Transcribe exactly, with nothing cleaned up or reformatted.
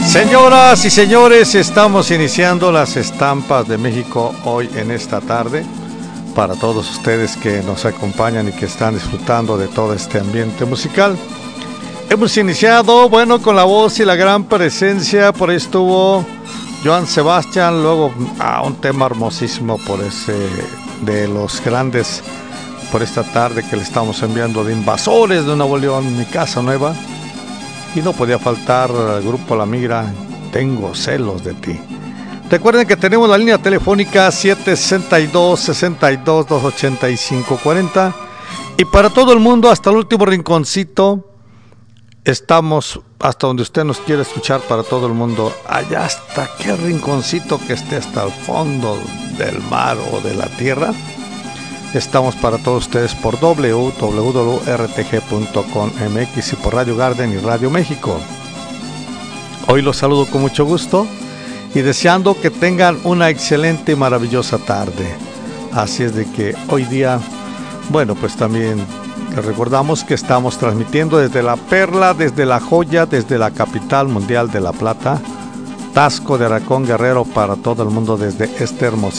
Señoras y señores, estamos iniciando las estampas de México hoy en esta tarde. Para todos ustedes que nos acompañan y que están disfrutando de todo este ambiente musical. Hemos iniciado, bueno, con la voz y la gran presencia. Por ahí estuvo Joan Sebastián, luego a ah, un tema hermosísimo por ese de los grandes por esta tarde que le estamos enviando de Invasores de Nuevo León, Mi Casa Nueva. Y no podía faltar el grupo La Migra, Tengo Celos de Ti. Recuerden que tenemos la línea telefónica siete seis dos, seis dos, dos ocho cinco cuatro cero. Y para todo el mundo, hasta el último rinconcito, estamos hasta donde usted nos quiere escuchar, para todo el mundo. Allá hasta qué rinconcito que esté, hasta el fondo del mar o de la tierra. Estamos para todos ustedes por w w w punto r t g punto com m x y por Radio Garden y Radio México. Hoy los saludo con mucho gusto y deseando que tengan una excelente y maravillosa tarde. Así es de que hoy día, bueno, pues también les recordamos que estamos transmitiendo desde La Perla, desde La Joya, desde la capital mundial de La Plata, Taxco de Aracón, Guerrero, para todo el mundo desde este hermoso